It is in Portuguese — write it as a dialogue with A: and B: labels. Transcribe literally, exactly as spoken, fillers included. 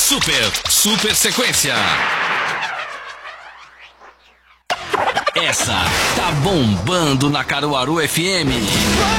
A: Super, super sequência. Essa tá bombando na Caruaru F M.